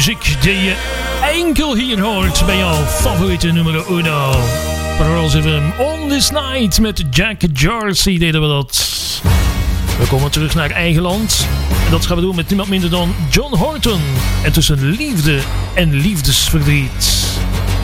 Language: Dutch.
muziek die je enkel hier hoort bij jouw favoriete nummer uno. Pearls FM On This Night met Jack Jersey deden we dat. We komen terug naar eigen land. En dat gaan we doen met niemand minder dan John Horton. En tussen liefde en liefdesverdriet.